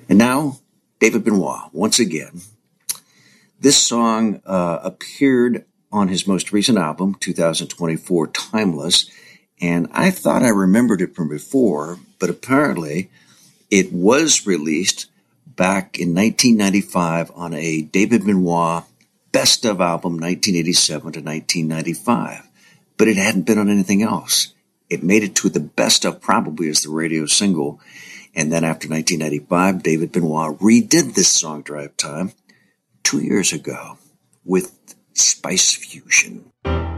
And now, David Benoit, once again. This song appeared on his most recent album, 2024, Timeless, and I thought I remembered it from before, but apparently it was released back in 1995 on a David Benoit Best of album, 1987 to 1995, but it hadn't been on anything else. It made it to the Best of probably as the radio single, and then after 1995, David Benoit redid this song, Drive Time, 2 years ago with Spice Fusion.